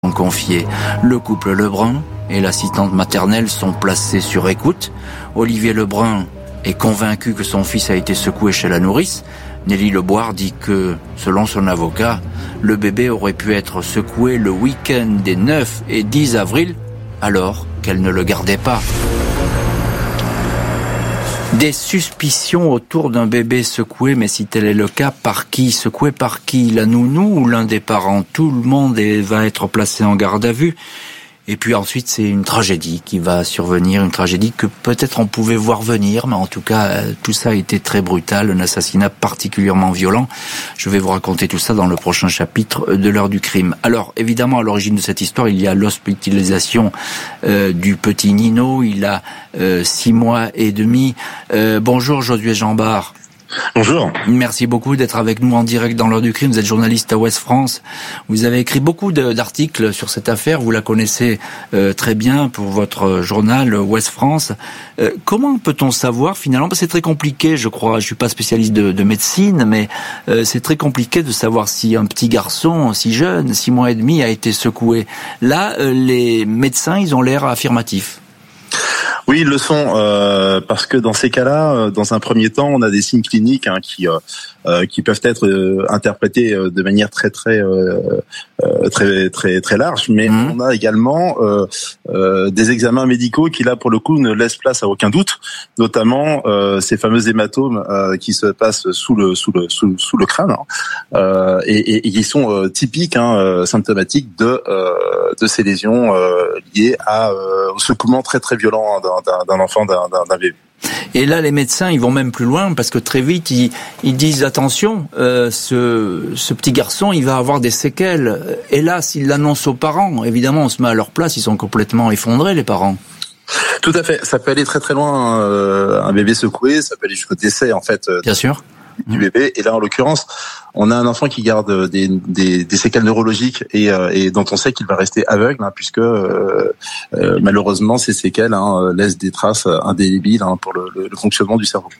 confiés. Le couple Lebrun et l'assistante maternelle sont placés sur écoute. Olivier Lebrun est convaincu que son fils a été secoué chez la nourrice. Nelly Leboire dit que, selon son avocat, le bébé aurait pu être secoué le week-end des 9 et 10 avril, alors qu'elle ne le gardait pas. Des suspicions autour d'un bébé secoué, mais si tel est le cas, par qui? Secoué par qui? La nounou ou l'un des parents? Tout le monde va être placé en garde à vue. Et puis ensuite, c'est une tragédie qui va survenir, une tragédie que peut-être on pouvait voir venir, mais en tout cas, tout ça a été très brutal, un assassinat particulièrement violent. Je vais vous raconter tout ça dans le prochain chapitre de l'heure du crime. Alors, évidemment, à l'origine de cette histoire, il y a l'hospitalisation du petit Nino. Il a 6 mois et demi. Bonjour, Josué Jambard. Bonjour. Merci beaucoup d'être avec nous en direct dans l'heure du crime. Vous êtes journaliste à Ouest France. Vous avez écrit beaucoup d'articles sur cette affaire. Vous la connaissez très bien pour votre journal Ouest France. Comment peut-on savoir finalement? Parce que c'est très compliqué, je crois. Je suis pas spécialiste de médecine, mais c'est très compliqué de savoir si un petit garçon si jeune, 6 mois et demi, a été secoué. Là, les médecins, ils ont l'air affirmatifs. Oui, ils le sont, parce que dans ces cas-là, dans un premier temps, on a des signes cliniques qui peuvent être interprétés de manière très large, mais on a également des examens médicaux qui là pour le coup ne laissent place à aucun doute, notamment ces fameux hématomes qui se passent sous le crâne et qui sont typiques, symptomatiques de ces lésions liées au secouement très très violent d'un enfant, d'un bébé. Et là, les médecins, ils vont même plus loin parce que très vite, ils disent attention, ce petit garçon, il va avoir des séquelles. Hélas, ils l'annoncent aux parents. Évidemment, on se met à leur place, ils sont complètement effondrés, les parents. Tout à fait. Ça peut aller très très loin. Un bébé secoué, ça peut aller jusqu'au décès, en fait. Bien sûr. Du bébé. Et là, en l'occurrence, on a un enfant qui garde des séquelles neurologiques et dont on sait qu'il va rester aveugle, puisque malheureusement ces séquelles laissent des traces indélébiles pour le fonctionnement du cerveau.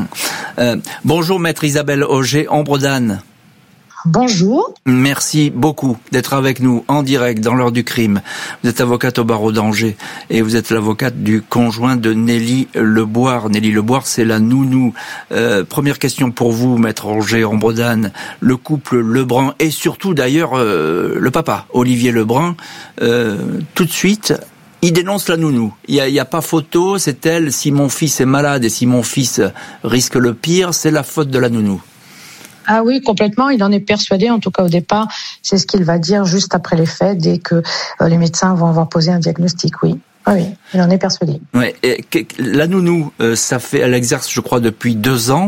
Bonjour maître Isabelle Auger-Ambredanne. Bonjour. Merci beaucoup d'être avec nous en direct dans l'heure du crime. Vous êtes avocate au barreau d'Angers et vous êtes l'avocate du conjoint de Nelly Leboire. Nelly Leboire, c'est la nounou. Première question pour vous, maître Auger-Ambredanne. Le couple Lebrun et surtout d'ailleurs le papa, Olivier Lebrun, tout de suite, il dénonce la nounou. Il y a pas photo, c'est elle. Si mon fils est malade et si mon fils risque le pire, c'est la faute de la nounou. Ah oui, complètement. Il en est persuadé, en tout cas au départ. C'est ce qu'il va dire juste après les faits, dès que les médecins vont avoir posé un diagnostic, oui. Ah oui, il en est persuadé. Ouais, et la nounou, elle exerce, je crois, depuis 2 ans.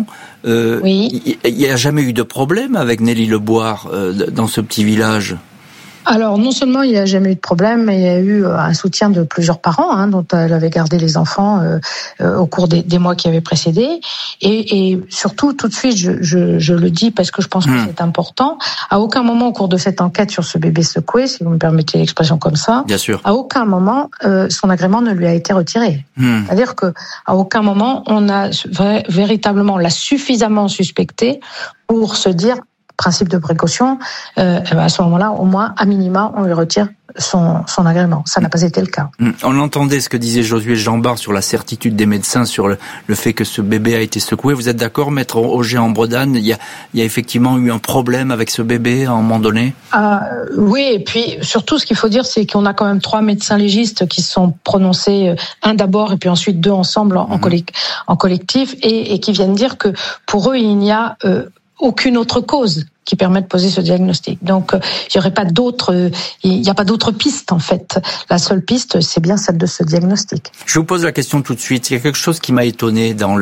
Oui. Il n'y a jamais eu de problème avec Nelly Leboire dans ce petit village? Alors, non seulement il n'y a jamais eu de problème, mais il y a eu un soutien de plusieurs parents, dont elle avait gardé les enfants au cours des mois qui avaient précédé. Et surtout, tout de suite, je le dis parce que je pense que c'est important, à aucun moment au cours de cette enquête sur ce bébé secoué, si vous me permettez l'expression comme ça, bien sûr, à aucun moment son agrément ne lui a été retiré. C'est-à-dire que à aucun moment on a véritablement l'a suffisamment suspecté pour se dire, principe de précaution, à ce moment-là, au moins, à minima, on lui retire son agrément. Ça n'a pas été le cas. On entendait ce que disait Josué Jambard sur la certitude des médecins sur le fait que ce bébé a été secoué. Vous êtes d'accord, maître Auger-Ambredanne? Il y a effectivement eu un problème avec ce bébé à un moment donné? Oui, et puis surtout, ce qu'il faut dire, c'est qu'on a quand même 3 médecins légistes qui se sont prononcés, un d'abord et puis ensuite 2 ensemble en collectif, et qui viennent dire que pour eux, il n'y a aucune autre cause qui permet de poser ce diagnostic. Donc, il n'y a pas d'autre piste, en fait. La seule piste, c'est bien celle de ce diagnostic. Je vous pose la question tout de suite. Il y a quelque chose qui m'a étonné dans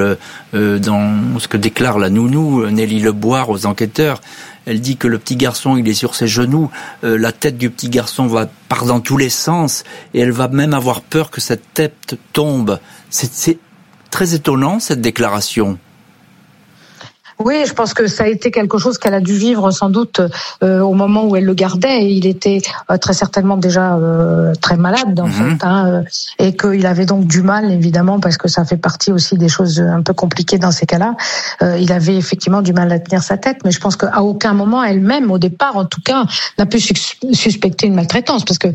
ce que déclare la nounou, Nelly Leboire, aux enquêteurs. Elle dit que le petit garçon, il est sur ses genoux, la tête du petit garçon part dans tous les sens, et elle va même avoir peur que cette tête tombe. C'est très étonnant, cette déclaration. Oui, je pense que ça a été quelque chose qu'elle a dû vivre sans doute au moment où elle le gardait. Il était très certainement déjà très malade en fait, et qu'il avait donc du mal évidemment, parce que ça fait partie aussi des choses un peu compliquées dans ces cas-là. Il avait effectivement du mal à tenir sa tête, mais je pense qu'à aucun moment elle-même, au départ en tout cas, n'a pu suspecter une maltraitance, parce que